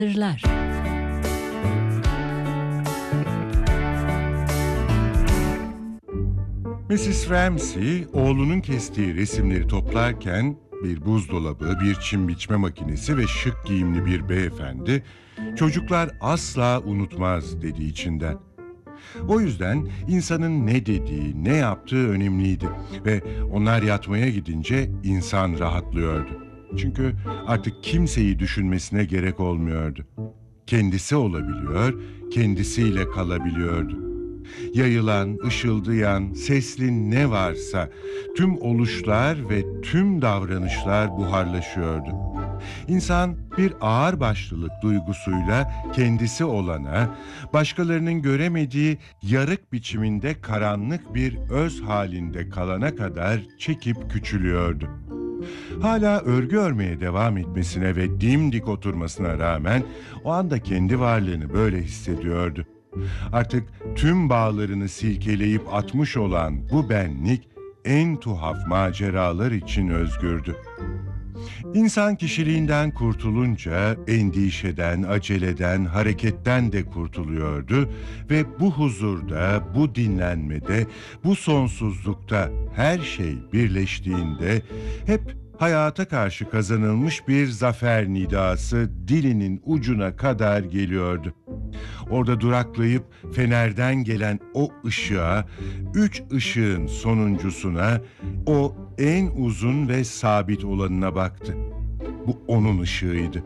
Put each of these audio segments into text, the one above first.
Sırlar. Mrs. Ramsey, oğlunun kestiği resimleri toplarken bir buzdolabı, bir çim biçme makinesi ve şık giyimli bir beyefendi, "Çocuklar asla unutmaz" dedi içinden. O yüzden insanın ne dediği, ne yaptığı önemliydi ve onlar yatmaya gidince insan rahatlıyordu. Çünkü artık kimseyi düşünmesine gerek olmuyordu. Kendisi olabiliyor, kendisiyle kalabiliyordu. Yayılan, ışıldayan, sesli ne varsa tüm oluşlar ve tüm davranışlar buharlaşıyordu. İnsan bir ağırbaşlılık duygusuyla kendisi olana, başkalarının göremediği yarık biçiminde karanlık bir öz halinde kalana kadar çekip küçülüyordu. Hala örgü örmeye devam etmesine ve dimdik oturmasına rağmen o anda kendi varlığını böyle hissediyordu. Artık tüm bağlarını silkeleyip atmış olan bu benlik en tuhaf maceralar için özgürdü. İnsan kişiliğinden kurtulunca endişeden, aceleden, hareketten de kurtuluyordu ve bu huzurda, bu dinlenmede, bu sonsuzlukta her şey birleştiğinde hep hayata karşı kazanılmış bir zafer nidası dilinin ucuna kadar geliyordu. Orada duraklayıp fenerden gelen o ışığa, 3 ışığın sonuncusuna, o en uzun ve sabit olanına baktı. Bu onun ışığıydı.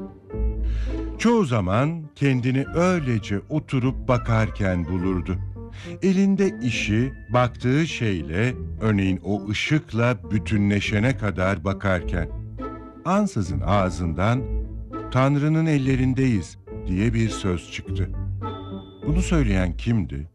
Çoğu zaman kendini öylece oturup bakarken bulurdu. Elinde işi, baktığı şeyle, örneğin o ışıkla bütünleşene kadar bakarken. Ansızın ağzından "Tanrı'nın ellerindeyiz" diye bir söz çıktı. Bunu söyleyen kimdi?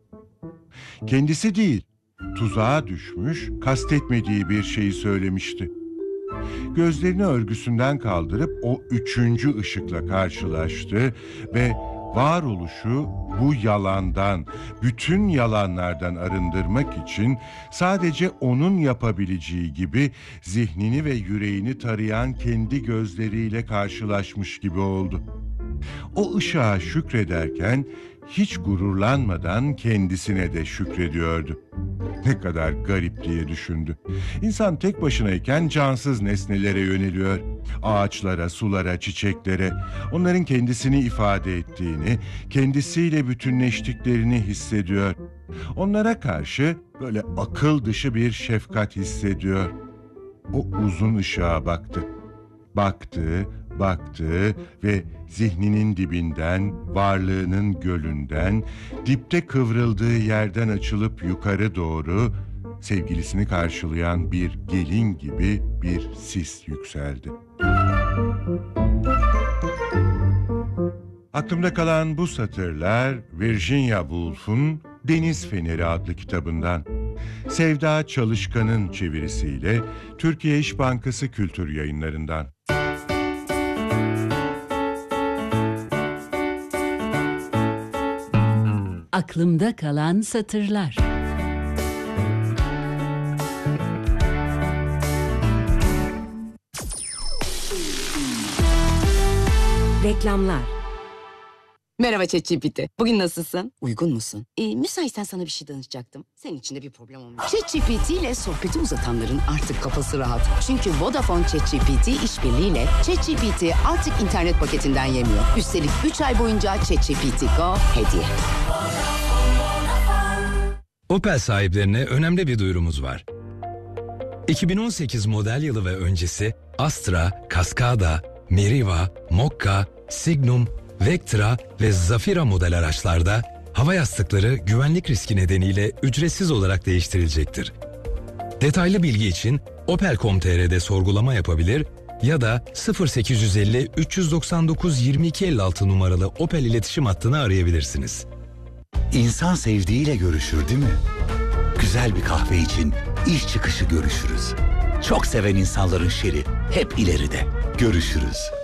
Kendisi değil, tuzağa düşmüş, kastetmediği bir şeyi söylemişti. Gözlerini örgüsünden kaldırıp o 3. ışıkla karşılaştı ve varoluşu bu yalandan, bütün yalanlardan arındırmak için sadece onun yapabileceği gibi zihnini ve yüreğini tarayan kendi gözleriyle karşılaşmış gibi oldu. O ışığa şükrederken hiç gururlanmadan kendisine de şükrediyordu. Ne kadar garip diye düşündü. İnsan tek başınayken cansız nesnelere yöneliyor. Ağaçlara, sulara, çiçeklere, onların kendisini ifade ettiğini, kendisiyle bütünleştiklerini hissediyor. Onlara karşı böyle akıl dışı bir şefkat hissediyor. O uzun ışığa baktı. Baktı ve zihninin dibinden, varlığının gölünden, dipte kıvrıldığı yerden açılıp yukarı doğru sevgilisini karşılayan bir gelin gibi bir sis yükseldi. Aklımda kalan bu satırlar Virginia Woolf'un Deniz Feneri adlı kitabından. Sevda Çalışkan'ın çevirisiyle Türkiye İş Bankası Kültür Yayınlarından. Aklımda kalan satırlar. Reklamlar. Merhaba ChatGPT. Bugün nasılsın? Uygun musun? Müsaitsen sana bir şey danışacaktım. Senin için de bir problem olmuş. ChatGPT ile sohbeti uzatanların artık kafası rahat. Çünkü Vodafone ChatGPT işbirliğiyle ChatGPT artık internet paketinden yemiyor. Üstelik 3 ay boyunca ChatGPT Go hediye. Opel sahiplerine önemli bir duyurumuz var. 2018 model yılı ve öncesi Astra, Cascada, Meriva, Mokka, Signum, Vectra ve Zafira model araçlarda hava yastıkları güvenlik riski nedeniyle ücretsiz olarak değiştirilecektir. Detaylı bilgi için opel.com.tr'de sorgulama yapabilir ya da 0850 399 2256 numaralı Opel iletişim hattını arayabilirsiniz. İnsan sevdiğiyle görüşür değil mi? Güzel bir kahve için iş çıkışı görüşürüz. Çok seven insanların şeri hep ileride. Görüşürüz.